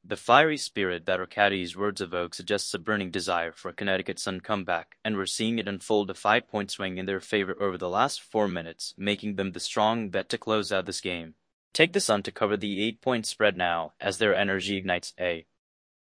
The fiery spirit that Arcadi's words evoke suggests a burning desire for a Connecticut Sun comeback, and we're seeing it unfold, a 5-point swing in their favor over the last 4 minutes, making them the strong bet to close out this game. Take the Sun to cover the 8-point spread now, as their energy ignites.